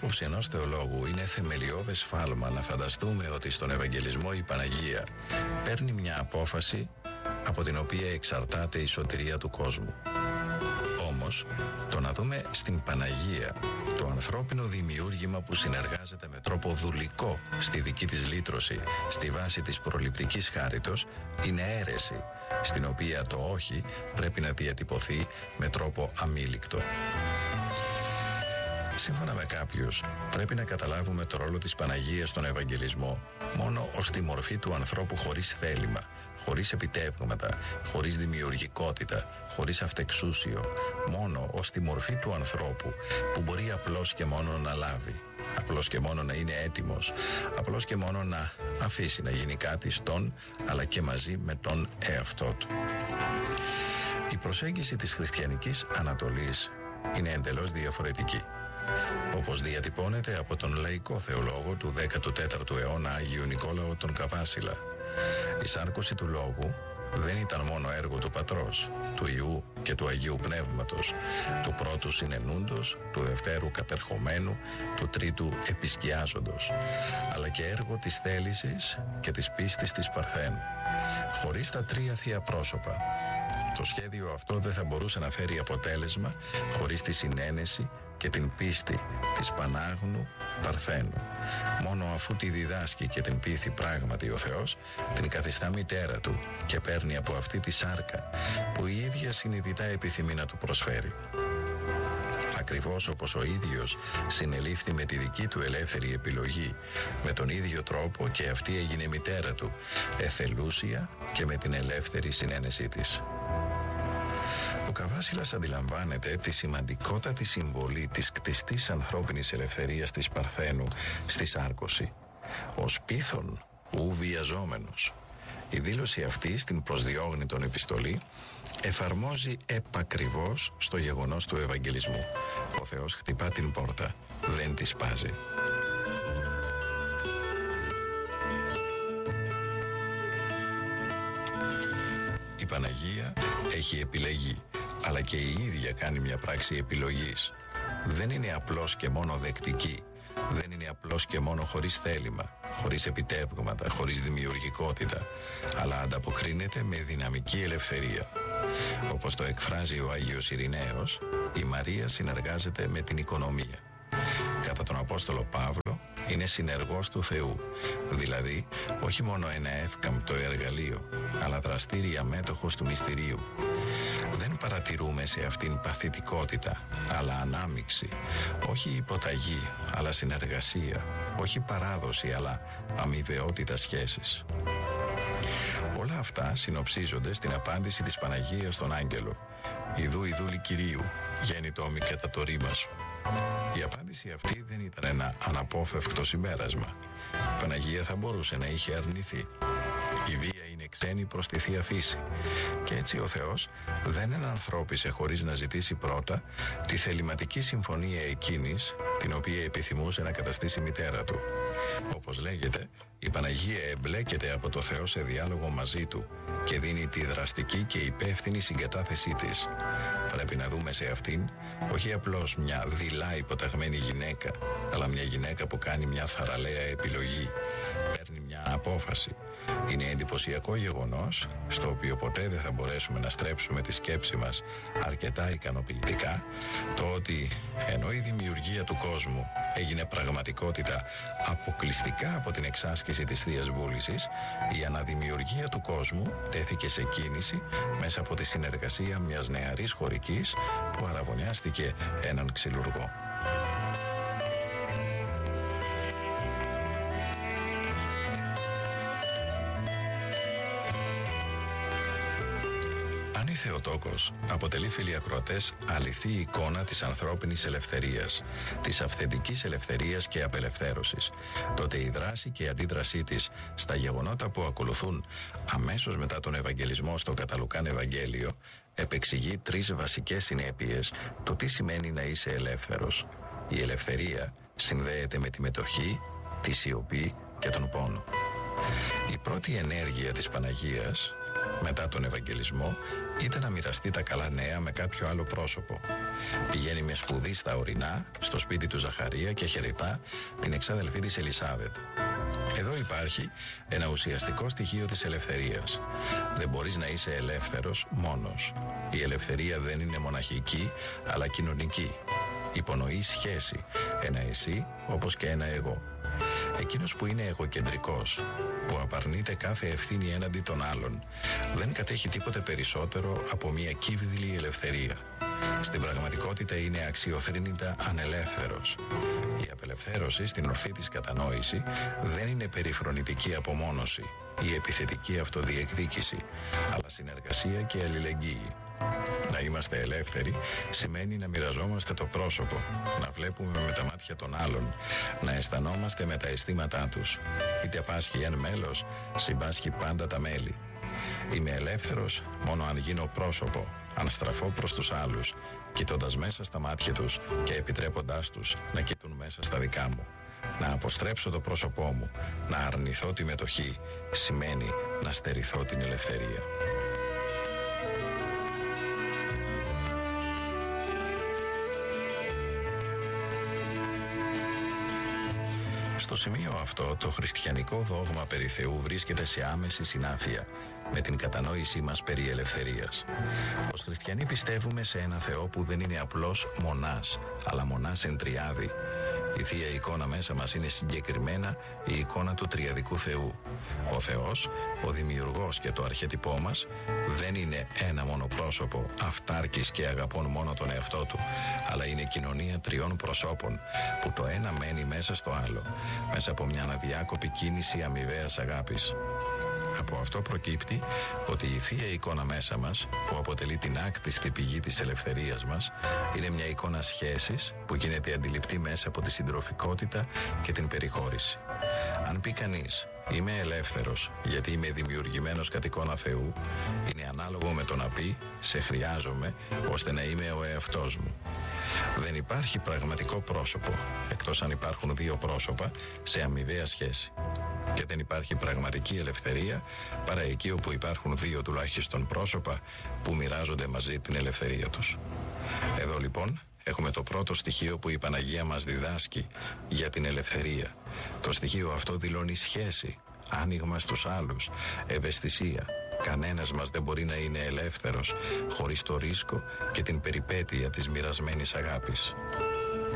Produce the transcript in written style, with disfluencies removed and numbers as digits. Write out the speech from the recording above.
άποψη ενός θεολόγου είναι θεμελιώδες φάλμα να φανταστούμε ότι στον Ευαγγελισμό η Παναγία παίρνει μια απόφαση από την οποία εξαρτάται η σωτηρία του κόσμου. Όμως, το να δούμε στην Παναγία το ανθρώπινο δημιούργημα που συνεργάζεται με τρόπο δουλικό στη δική της λύτρωση, στη βάση της προληπτικής χάριτος, είναι αίρεση, στην οποία το όχι πρέπει να διατυπωθεί με τρόπο αμήλικτο. Σύμφωνα με κάποιους, πρέπει να καταλάβουμε το ρόλο της Παναγίας στον Ευαγγελισμό μόνο ως τη μορφή του ανθρώπου χωρίς θέλημα, χωρίς επιτεύγματα, χωρίς δημιουργικότητα, χωρίς αυτεξούσιο, μόνο ως τη μορφή του ανθρώπου που μπορεί απλώς και μόνο να λάβει, απλώς και μόνο να είναι έτοιμος, απλώς και μόνο να αφήσει να γίνει κάτι στον, αλλά και μαζί με τον εαυτό του. Η προσέγγιση της χριστιανικής Ανατολής είναι εντελώς διαφορετική, όπως διατυπώνεται από τον λαϊκό θεολόγο του 14ου αιώνα Άγιο Νικόλαο τον Καβάσιλα. Η σάρκωση του λόγου δεν ήταν μόνο έργο του Πατρός, του Υιού και του Αγίου Πνεύματος, του πρώτου συνενούντος, του δευτέρου κατερχομένου, του τρίτου επισκιάζοντος, αλλά και έργο της θέλησης και της πίστης της Παρθένου. Χωρίς τα τρία θεία πρόσωπα, το σχέδιο αυτό δεν θα μπορούσε να φέρει αποτέλεσμα χωρίς τη συνένεση και την πίστη της Πανάγνου Παρθένου. Μόνο αφού τη διδάσκει και την πείθει πράγματι ο Θεός, την καθιστά μητέρα του και παίρνει από αυτή τη σάρκα που η ίδια συνειδητά επιθυμεί να του προσφέρει. Ακριβώς όπως ο ίδιος συνελήφθη με τη δική του ελεύθερη επιλογή, με τον ίδιο τρόπο και αυτή έγινε μητέρα του, εθελούσια και με την ελεύθερη συνένεσή της. Ο Καβάσιλας αντιλαμβάνεται τη σημαντικότατη συμβολή της κτιστής ανθρώπινης ελευθερίας της Παρθένου στη σάρκωση, ως πίθον ου βιαζόμενος. Η δήλωση αυτή στην προσδιόγνητον επιστολή εφαρμόζει επακριβώς στο γεγονός του Ευαγγελισμού. Ο Θεός χτυπά την πόρτα, δεν τη σπάζει. Η Παναγία έχει επιλεγεί, αλλά και η ίδια κάνει μια πράξη επιλογής. Δεν είναι απλώς και μόνο δεκτική, δεν είναι απλώς και μόνο χωρίς θέλημα, χωρίς επιτεύγματα, χωρίς δημιουργικότητα, αλλά ανταποκρίνεται με δυναμική ελευθερία. Όπως το εκφράζει ο Άγιος Ειρηναίος, η Μαρία συνεργάζεται με την οικονομία. Κατά τον Απόστολο Παύλο, είναι συνεργός του Θεού, δηλαδή όχι μόνο ένα εύκαμπτο εργαλείο, αλλά δραστήρια μέτοχος του μυστηρίου. Δεν παρατηρούμε σε αυτήν παθητικότητα, αλλά ανάμειξη, όχι υποταγή, αλλά συνεργασία, όχι παράδοση, αλλά αμοιβαιότητα σχέσης. Όλα αυτά συνοψίζονται στην απάντηση της Παναγίας στον άγγελο. «Ιδού η δούλη Κυρίου, γέννητόμη κατά το ρήμα σου». Η απάντηση αυτή δεν ήταν ένα αναπόφευκτο συμπέρασμα. Η Παναγία θα μπορούσε να είχε αρνηθεί. Η βία είναι ξένη προς τη Θεία Φύση. Και έτσι ο Θεός δεν ενανθρώπισε χωρίς να ζητήσει πρώτα τη θεληματική συμφωνία εκείνης, την οποία επιθυμούσε να καταστήσει μητέρα του. Όπως λέγεται, η Παναγία εμπλέκεται από το Θεό σε διάλογο μαζί του και δίνει τη δραστική και υπεύθυνη συγκατάθεσή της. Πρέπει να δούμε σε αυτήν όχι απλώς μια δειλά υποταγμένη γυναίκα, αλλά μια γυναίκα που κάνει μια θαραλέα επιλογή, παίρνει μια απόφαση. Είναι εντυπωσιακό γεγονός, στο οποίο ποτέ δεν θα μπορέσουμε να στρέψουμε τη σκέψη μας αρκετά ικανοποιητικά, το ότι ενώ η δημιουργία του κόσμου έγινε πραγματικότητα αποκλειστικά από την εξάσκηση της Θείας Βούλησης, η αναδημιουργία του κόσμου τέθηκε σε κίνηση μέσα από τη συνεργασία μιας νεαρής χωρικής που αραβωνιάστηκε έναν ξυλουργό. Θεοτόκος αποτελεί, φίλοι ακροατές, αληθή εικόνα της ανθρώπινης ελευθερίας, της αυθεντικής ελευθερίας και απελευθέρωσης. Τότε η δράση και η αντίδρασή της στα γεγονότα που ακολουθούν αμέσως μετά τον Ευαγγελισμό στο κατά Λουκάν Ευαγγέλιο επεξηγεί τρεις βασικές συνέπειες του τι σημαίνει να είσαι ελεύθερος. Η ελευθερία συνδέεται με τη μετοχή, τη σιωπή και τον πόνο. Η πρώτη ενέργεια της Παναγίας μετά τον Ευαγγελισμό ήταν να μοιραστεί τα καλά νέα με κάποιο άλλο πρόσωπο. Πηγαίνει με σπουδή στα ορεινά, στο σπίτι του Ζαχαρία και χαιρετά την εξάδελφή της Ελισάβετ. Εδώ υπάρχει ένα ουσιαστικό στοιχείο της ελευθερίας. Δεν μπορείς να είσαι ελεύθερος μόνος. Η ελευθερία δεν είναι μοναχική, αλλά κοινωνική. Υπονοεί σχέση, ένα εσύ όπως και ένα εγώ. Εκείνος που είναι εγωκεντρικός, που απαρνείται κάθε ευθύνη έναντι των άλλων, δεν κατέχει τίποτε περισσότερο από μια κύβδηλη ελευθερία. Στην πραγματικότητα είναι αξιοθρήνητα ανελεύθερος. Η απελευθέρωση στην ορθή της κατανόηση δεν είναι περιφρονητική απομόνωση ή επιθετική αυτοδιεκδίκηση, αλλά συνεργασία και αλληλεγγύη. Να είμαστε ελεύθεροι σημαίνει να μοιραζόμαστε το πρόσωπο, να βλέπουμε με τα μάτια των άλλων, να αισθανόμαστε με τα αισθήματά τους. Είτε πάσχει ένα μέλος, συμπάσχει πάντα τα μέλη. Είμαι ελεύθερος μόνο αν γίνω πρόσωπο, αν στραφώ προς τους άλλους, κοιτώντας μέσα στα μάτια τους και επιτρέποντάς τους να κοιτούν μέσα στα δικά μου. Να αποστρέψω το πρόσωπό μου, να αρνηθώ τη μετοχή, σημαίνει να στερηθώ την ελευθερία. Στο σημείο αυτό, το χριστιανικό δόγμα περί Θεού βρίσκεται σε άμεση συνάφεια με την κατανόησή μας περί ελευθερίας. Ως χριστιανοί πιστεύουμε σε ένα Θεό που δεν είναι απλώς μονάς, αλλά μονάς εν τριάδι. Η Θεία Εικόνα μέσα μας είναι συγκεκριμένα η εικόνα του τριαδικού Θεού. Ο Θεός, ο Δημιουργός και το αρχέτυπό μας δεν είναι ένα μόνο πρόσωπο, αυτάρκης και αγαπών μόνο τον εαυτό του, αλλά είναι κοινωνία τριών προσώπων που το ένα μένει μέσα στο άλλο, μέσα από μια αδιάκοπη κίνηση αμοιβαίας αγάπης. Από αυτό προκύπτει ότι η Θεία Εικόνα μέσα μας, που αποτελεί την άκτιστη πηγή της ελευθερίας μας, είναι μια εικόνα σχέσης που γίνεται αντιληπτή μέσα από τη συντροφικότητα και την περιχώρηση. Αν πει κανείς «Είμαι ελεύθερος γιατί είμαι δημιουργημένος κατ' εικόνα Θεού», είναι ανάλογο με το να πει «Σε χρειάζομαι ώστε να είμαι ο εαυτός μου». Δεν υπάρχει πραγματικό πρόσωπο, εκτός αν υπάρχουν δύο πρόσωπα σε αμοιβαία σχέση. Και δεν υπάρχει πραγματική ελευθερία παρά εκεί όπου υπάρχουν δύο τουλάχιστον πρόσωπα που μοιράζονται μαζί την ελευθερία τους. Εδώ λοιπόν έχουμε το πρώτο στοιχείο που η Παναγία μας διδάσκει για την ελευθερία. Το στοιχείο αυτό δηλώνει σχέση, άνοιγμα στους άλλους, ευαισθησία. Κανένας μας δεν μπορεί να είναι ελεύθερος χωρίς το ρίσκο και την περιπέτεια της μοιρασμένης αγάπης.